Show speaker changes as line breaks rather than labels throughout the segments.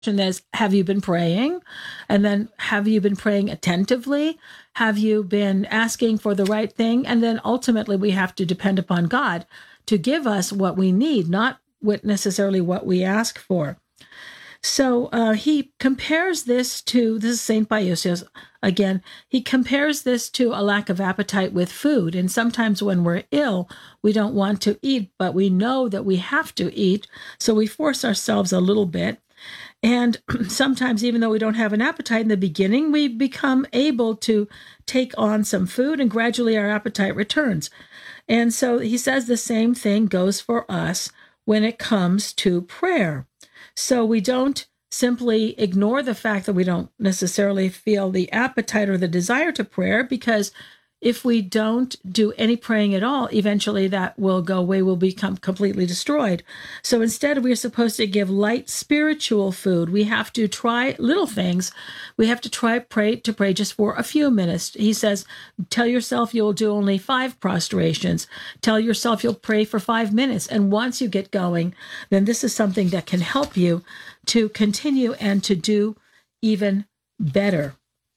is, have you been praying? And then, have you been praying attentively? Have you been asking for the right thing? And then ultimately, we have to depend upon God to give us what we need, not necessarily what we ask for. So he compares this is St. Paisios again, he compares this to a lack of appetite with food. And sometimes when we're ill, we don't want to eat, but we know that we have to eat. So we force ourselves a little bit. And sometimes, even though we don't have an appetite in the beginning, we become able to take on some food, and gradually our appetite returns. And so he says the same thing goes for us when it comes to prayer. So we don't simply ignore the fact that we don't necessarily feel the appetite or the desire to prayer, because if we don't do any praying at all, eventually that will go away, will become completely destroyed. So instead, we're supposed to give light spiritual food. We have to try little things. We have to pray just for a few minutes. He says, tell yourself you'll do only 5 prostrations. Tell yourself you'll pray for 5 minutes. And once you get going, then this is something that can help you to continue and to do even better.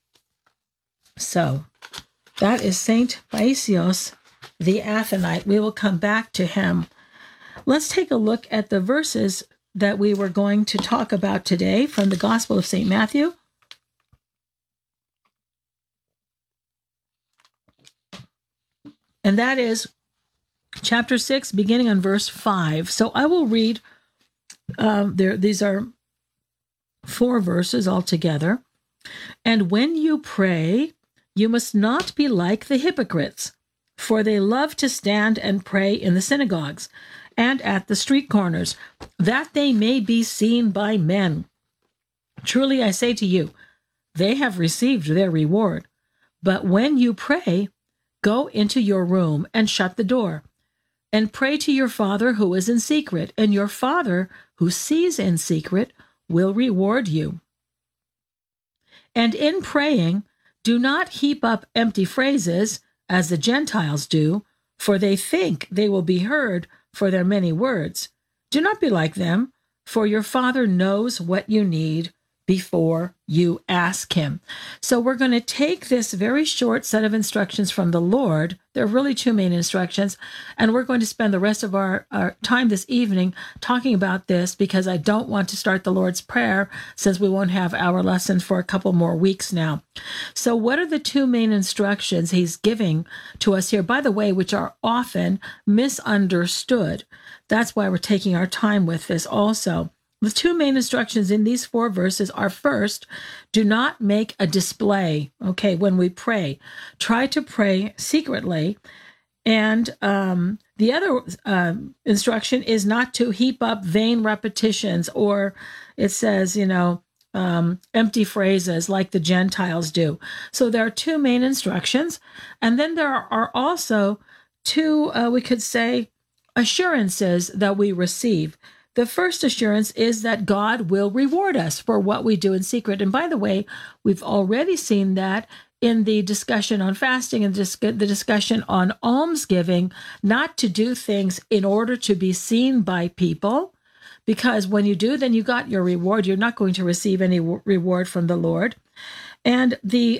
So that is St. Paisios the Athonite. We will come back to him. Let's take a look at the verses that we were going to talk about today from the Gospel of St. Matthew. And that is chapter 6, beginning on verse 5. So I will read, these are 4 verses altogether. And when you pray, you must not be like the hypocrites, for they love to stand and pray in the synagogues and at the street corners, that they may be seen by men. Truly I say to you, they have received their reward. But when you pray, go into your room and shut the door, and pray to your Father who is in secret, and your Father who sees in secret will reward you. And in praying, do not heap up empty phrases, as the Gentiles do, for they think they will be heard for their many words. Do not be like them, for your Father knows what you need before you ask him. So we're going to take this very short set of instructions from the Lord. There are really 2 main instructions, and we're going to spend the rest of our time this evening talking about this, because I don't want to start the Lord's Prayer, since we won't have our lesson for a couple more weeks now. So what are the 2 main instructions he's giving to us here, by the way, which are often misunderstood? That's why we're taking our time with this also. The 2 main instructions in these 4 verses are, first, do not make a display. Okay, when we pray, try to pray secretly. And the other instruction is not to heap up vain repetitions, or it says, empty phrases like the Gentiles do. So there are 2 main instructions. And then there are also 2, we could say, assurances that we receive. The first assurance is that God will reward us for what we do in secret. And by the way, we've already seen that in the discussion on fasting and the discussion on almsgiving, not to do things in order to be seen by people, because when you do, then you got your reward. You're not going to receive any reward from the Lord. And the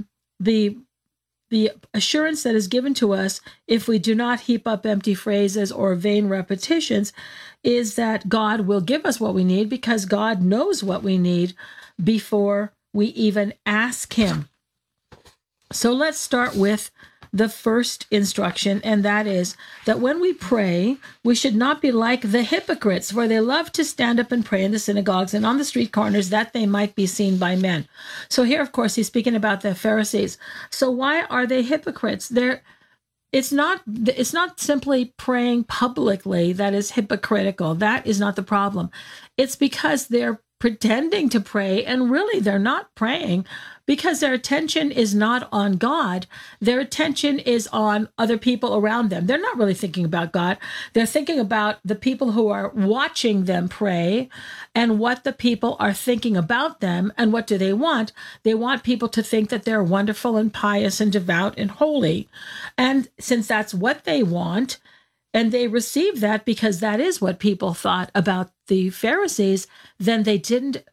assurance that is given to us, if we do not heap up empty phrases or vain repetitions, is that God will give us what we need, because God knows what we need before we even ask him. So let's start with the first instruction, and that is that when we pray, we should not be like the hypocrites, for they love to stand up and pray in the synagogues and on the street corners, that they might be seen by men. So here, of course, he's speaking about the Pharisees. So why are they hypocrites? It's not simply praying publicly that is hypocritical. That is not the problem. It's because they're pretending to pray, and really they're not praying, because their attention is not on God. Their attention is on other people around them. They're not really thinking about God. They're thinking about the people who are watching them pray, and what the people are thinking about them. And what do they want? They want people to think that they're wonderful and pious and devout and holy. And since that's what they want, and they receive that because that is what people thought about the Pharisees, then they didn't